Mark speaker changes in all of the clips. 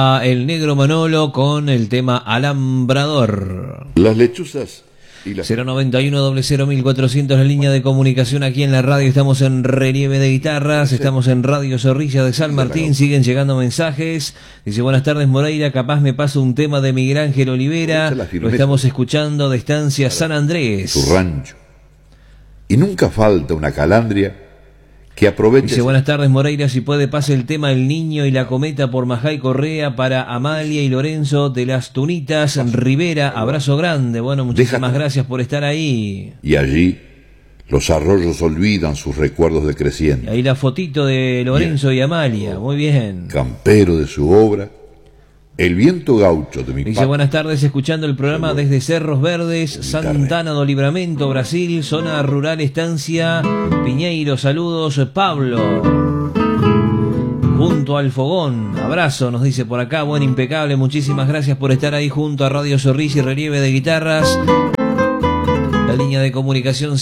Speaker 1: El negro Manolo con el tema Alambrador.
Speaker 2: Las lechuzas y las...
Speaker 1: 091-00-1400, la línea de comunicación aquí en la radio. Estamos en Relieve de Guitarras, estamos en Radio Zorrilla de San Martín. Siguen llegando mensajes. Dice: buenas tardes, Moreira, capaz me paso un tema de Miguel Ángel Olivera. Lo estamos escuchando de Estancia San Andrés.
Speaker 2: Su rancho. Y nunca falta una calandria que aproveche.
Speaker 1: Dice: buenas tardes, Moreira, si puede pase el tema El Niño y la Cometa por Majay Correa para Amalia y Lorenzo de las Tunitas Rivera. Abrazo grande. Bueno, muchísimas gracias por estar ahí.
Speaker 2: Y allí los arroyos olvidan sus recuerdos de creciente.
Speaker 1: Y ahí la fotito de Lorenzo y Amalia. Muy bien.
Speaker 2: Campero de su obra, El viento gaucho de mi
Speaker 1: Dice: buenas tardes, escuchando el programa desde Cerros Verdes, Santana do Livramento, Brasil, zona rural, Estancia Piñeiro. Saludos, Pablo. Junto al fogón. Abrazo, nos dice por acá. Buen impecable, muchísimas gracias por estar ahí junto a Radio Zorrilla y Relieve de Guitarras. La línea de comunicación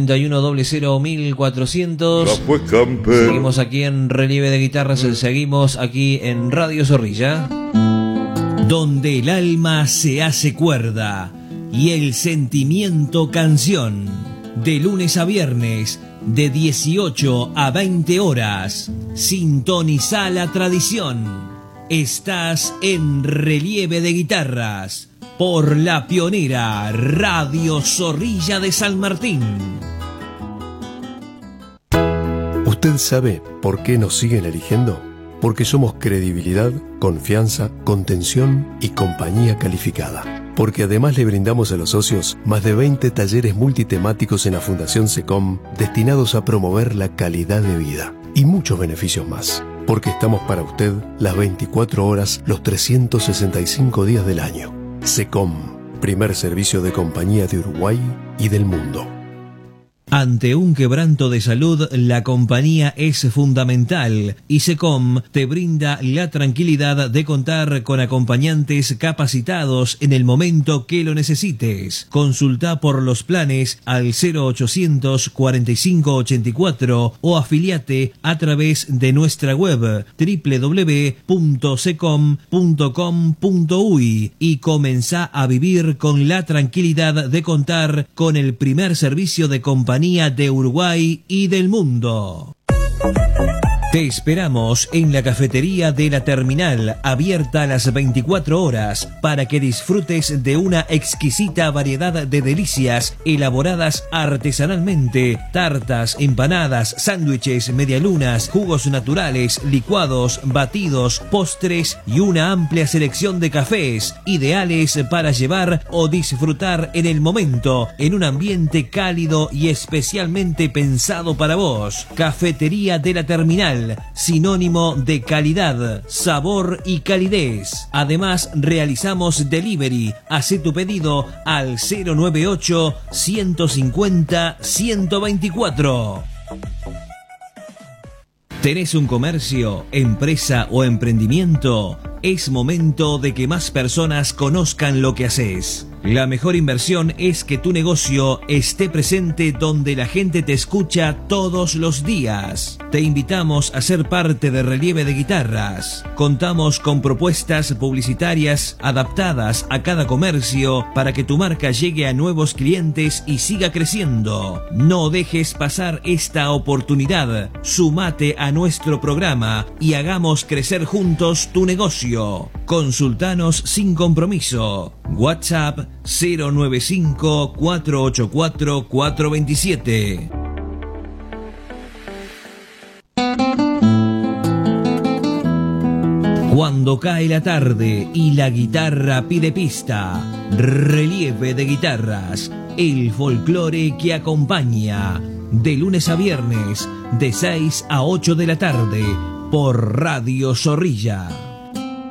Speaker 1: 091-00-1400. Seguimos aquí en Relieve de Guitarras, seguimos aquí en Radio Zorrilla. Donde el alma se hace cuerda y el sentimiento canción. De lunes a viernes, de 18 a 20 horas. Sintoniza la tradición. Estás en Relieve de Guitarras por la pionera Radio Zorrilla de San Martín.
Speaker 3: ¿Usted sabe por qué nos siguen eligiendo? Porque somos credibilidad, confianza, contención y compañía calificada. Porque además le brindamos a los socios más de 20 talleres multitemáticos en la Fundación SECOM destinados a promover la calidad de vida. Y muchos beneficios más. Porque estamos para usted las 24 horas, los 365 días del año. SECOM, primer servicio de compañía de Uruguay y del mundo.
Speaker 1: Ante un quebranto de salud, la compañía es fundamental y SECOM te brinda la tranquilidad de contar con acompañantes capacitados en el momento que lo necesites. Consulta por los planes al 0800 45 84 o afiliate a través de nuestra web www.secom.com.uy y comenzá a vivir con la tranquilidad de contar con el primer servicio de compañía de Uruguay y del mundo. Te esperamos en la cafetería de la terminal, abierta a las 24 horas, para que disfrutes de una exquisita variedad de delicias elaboradas artesanalmente: tartas, empanadas, sándwiches, medialunas, jugos naturales, licuados, batidos, postres y una amplia selección de cafés, ideales para llevar o disfrutar en el momento, en un ambiente cálido y especialmente pensado para vos. Cafetería de la terminal, sinónimo de calidad, sabor y calidez. Además, realizamos delivery. Hacé tu pedido al 098 150 124. ¿Tenés un comercio, empresa o emprendimiento? Es momento de que más personas conozcan lo que haces. La mejor inversión es que tu negocio esté presente donde la gente te escucha todos los días. Te invitamos a ser parte de Relieve de Guitarras. Contamos con propuestas publicitarias adaptadas a cada comercio para que tu marca llegue a nuevos clientes y siga creciendo. No dejes pasar esta oportunidad. Sumate a nuestro programa y hagamos crecer juntos tu negocio. Consultanos sin compromiso. WhatsApp 095 484 427. Cuando cae la tarde y la guitarra pide pista, Relieve de Guitarras, el folclore que acompaña, de lunes a viernes, de 6 a 8 de la tarde, por Radio Zorrilla.